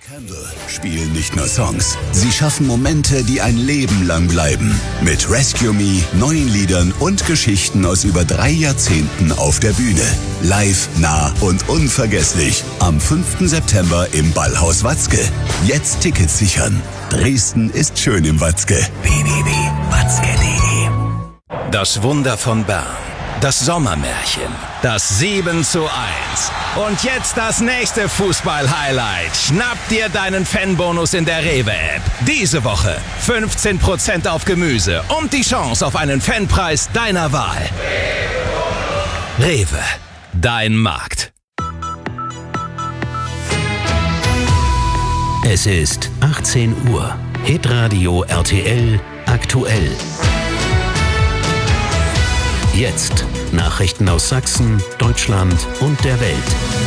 Campbell spielen nicht nur Songs, sie schaffen Momente, die ein Leben lang bleiben. Mit Rescue Me, neuen Liedern und Geschichten aus über 3 Jahrzehnten auf der Bühne. Live, nah und unvergesslich. Am 5. September im Ballhaus Watzke. Jetzt Tickets sichern. Dresden ist schön im Watzke. www.watzke.de. Das Wunder von Bern. Das Sommermärchen. Das 7:1. Und jetzt das nächste Fußball-Highlight. Schnapp dir deinen Fanbonus in der Rewe-App. Diese Woche 15% auf Gemüse und die Chance auf einen Fanpreis deiner Wahl. Rewe, dein Markt. Es ist 18 Uhr. Hitradio RTL aktuell. Jetzt Nachrichten aus Sachsen, Deutschland und der Welt.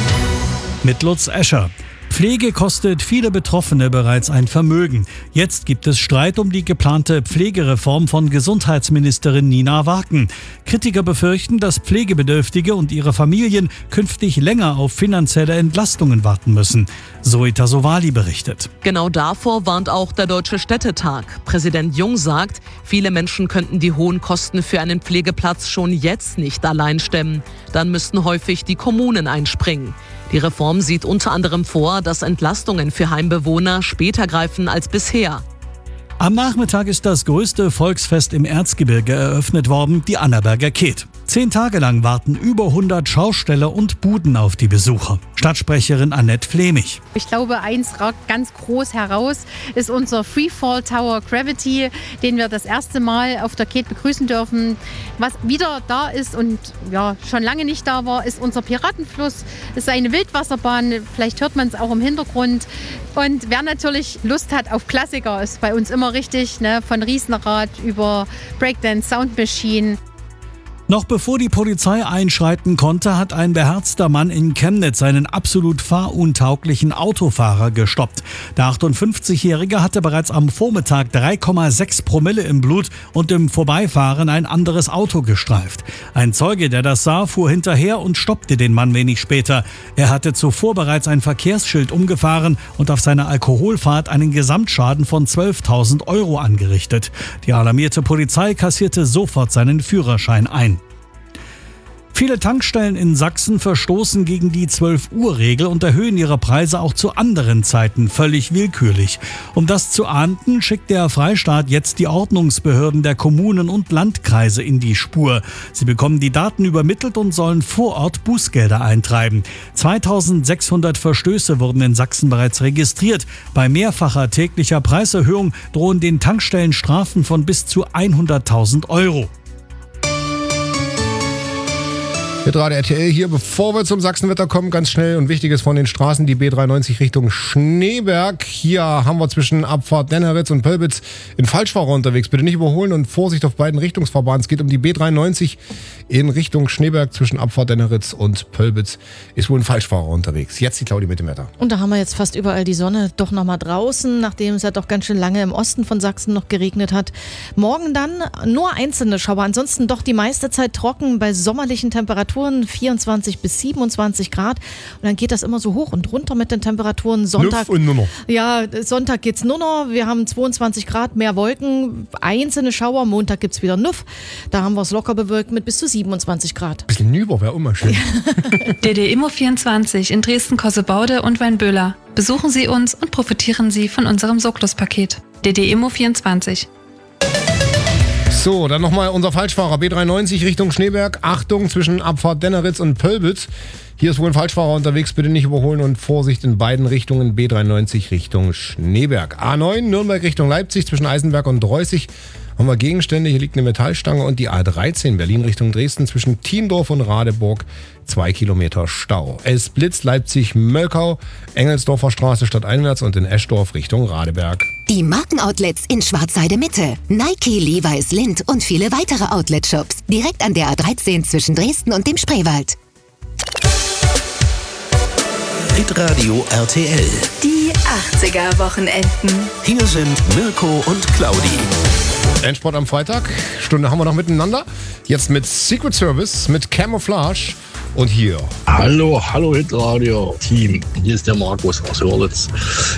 Mit Lutz Escher. Pflege kostet viele Betroffene bereits ein Vermögen. Jetzt gibt es Streit um die geplante Pflegereform von Gesundheitsministerin Nina Waken. Kritiker befürchten, dass Pflegebedürftige und ihre Familien künftig länger auf finanzielle Entlastungen warten müssen. Zoe Tassovali berichtet. Genau davor warnt auch der Deutsche Städtetag. Präsident Jung sagt, viele Menschen könnten die hohen Kosten für einen Pflegeplatz schon jetzt nicht allein stemmen. Dann müssten häufig die Kommunen einspringen. Die Reform sieht unter anderem vor, dass Entlastungen für Heimbewohner später greifen als bisher. Am Nachmittag ist das größte Volksfest im Erzgebirge eröffnet worden, die Annaberger Ket. 10 Tage lang warten über 100 Schausteller und Buden auf die Besucher. Stadtsprecherin Annette Flemich. Ich glaube, eins ragt ganz groß heraus, ist unser Freefall Tower Gravity, den wir das erste Mal auf der Ket begrüßen dürfen. Was wieder da ist und ja schon lange nicht da war, ist unser Piratenfluss. Es ist eine Wildwasserbahn, vielleicht hört man es auch im Hintergrund. Und wer natürlich Lust hat auf Klassiker, ist bei uns immer richtig, ne? Von Riesenrad über Breakdance, Sound Machine. Noch bevor die Polizei einschreiten konnte, hat ein beherzter Mann in Chemnitz einen absolut fahruntauglichen Autofahrer gestoppt. Der 58-Jährige hatte bereits am Vormittag 3,6 Promille im Blut und im Vorbeifahren ein anderes Auto gestreift. Ein Zeuge, der das sah, fuhr hinterher und stoppte den Mann wenig später. Er hatte zuvor bereits ein Verkehrsschild umgefahren und auf seiner Alkoholfahrt einen Gesamtschaden von 12.000 € angerichtet. Die alarmierte Polizei kassierte sofort seinen Führerschein ein. Viele Tankstellen in Sachsen verstoßen gegen die 12-Uhr-Regel und erhöhen ihre Preise auch zu anderen Zeiten völlig willkürlich. Um das zu ahnden, schickt der Freistaat jetzt die Ordnungsbehörden der Kommunen und Landkreise in die Spur. Sie bekommen die Daten übermittelt und sollen vor Ort Bußgelder eintreiben. 2600 Verstöße wurden in Sachsen bereits registriert. Bei mehrfacher täglicher Preiserhöhung drohen den Tankstellen Strafen von bis zu 100.000 €. Hitradio RTL hier, bevor wir zum Sachsenwetter kommen, ganz schnell und Wichtiges von den Straßen, die B93 Richtung Schneeberg. Hier haben wir zwischen Abfahrt Denneritz und Pölbitz in Falschfahrer unterwegs. Bitte nicht überholen und Vorsicht auf beiden Richtungsfahrbahnen. Es geht um die B93 in Richtung Schneeberg zwischen Abfahrt Denneritz und Pölbitz. Ist wohl ein Falschfahrer unterwegs. Jetzt die Claudi mit dem Wetter. Und da haben wir jetzt fast überall die Sonne doch nochmal draußen, nachdem es ja doch ganz schön lange im Osten von Sachsen noch geregnet hat. Morgen dann nur einzelne Schauer, ansonsten doch die meiste Zeit trocken bei sommerlichen Temperaturen. 24 bis 27 Grad. Und dann geht das immer so hoch und runter mit den Temperaturen. Sonntag, und nur noch. Ja, Sonntag geht's nur noch. Wir haben 22 Grad, mehr Wolken, einzelne Schauer. Montag gibt's wieder Nuff. Da haben wir es locker bewölkt mit bis zu 27 Grad. Ein bisschen Nüber wäre immer schön. DD Immo 24 in Dresden-Kossebaude und Weinböhler. Besuchen Sie uns und profitieren Sie von unserem Soklos-Paket. DD Immo 24. So, dann nochmal unser Falschfahrer B93 Richtung Schneeberg. Achtung zwischen Abfahrt Denneritz und Pölbitz. Hier ist wohl ein Falschfahrer unterwegs, bitte nicht überholen und Vorsicht in beiden Richtungen. B93 Richtung Schneeberg. A9 Nürnberg Richtung Leipzig zwischen Eisenberg und Reußig. Haben wir Gegenstände, hier liegt eine Metallstange und die A13 Berlin Richtung Dresden zwischen Thiendorf und Radeburg 2 Kilometer Stau. Es blitzt Leipzig-Möllkau, Engelsdorfer Straße stadteinwärts und in Eschdorf Richtung Radeberg. Die Markenoutlets in Schwarzheide Mitte. Nike, Levi's, Lindt und viele weitere Outlet-Shops. Direkt an der A13 zwischen Dresden und dem Spreewald. Hitradio RTL. Die 80er-Wochenenden. Hier sind Mirko und Claudi. Endsport am Freitag. Stunde haben wir noch miteinander. Jetzt mit Secret Service, mit Camouflage und hier. Hallo Hitradio Team. Hier ist der Markus aus Hörlitz.